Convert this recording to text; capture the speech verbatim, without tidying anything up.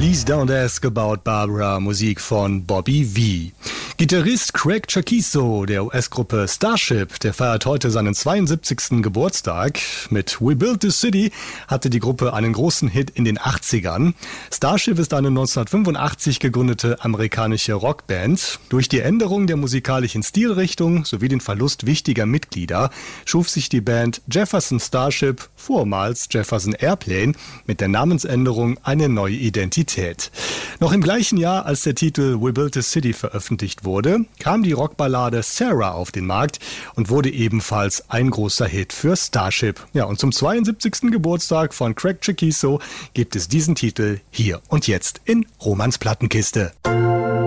Please Don't Ask About Barbara, Musik von Bobby Vee. Gitarrist Craig Chaquico der U S-Gruppe Starship, der feiert heute seinen zweiundsiebzigsten Geburtstag. Mit We Built This City hatte die Gruppe einen großen Hit in den achtzigern. Starship ist eine neunzehnhundertfünfundachtzig gegründete amerikanische Rockband. Durch die Änderung der musikalischen Stilrichtung sowie den Verlust wichtiger Mitglieder schuf sich die Band Jefferson Starship, vormals Jefferson Airplane, mit der Namensänderung eine neue Identität. Noch im gleichen Jahr, als der Titel We Built This City veröffentlicht wurde, kam die Rockballade Sarah auf den Markt und wurde ebenfalls ein großer Hit für Starship. Ja, und zum zweiundsiebzigsten Geburtstag von Craig Chaquico gibt es diesen Titel hier und jetzt in Romans Plattenkiste.